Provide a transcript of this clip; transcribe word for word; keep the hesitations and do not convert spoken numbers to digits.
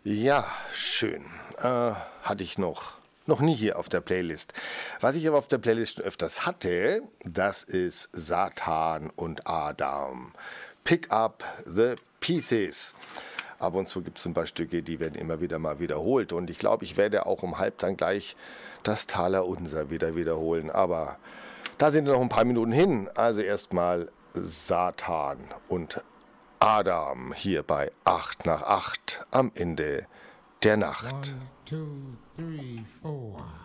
Ja, schön. Äh, hatte ich noch. Noch nie hier auf der Playlist. Was ich aber auf der Playlist schon öfters hatte, das ist Satan und Adam. Pick up the pieces. Ab und zu gibt es ein paar Stücke, die werden immer wieder mal wiederholt. Und ich glaube, ich werde auch um halb dann gleich das Taler Unser wieder wiederholen. Aber da sind noch ein paar Minuten hin. Also erstmal Satan und Adam hier bei acht nach acht am Ende der Nacht. One, two, three, four.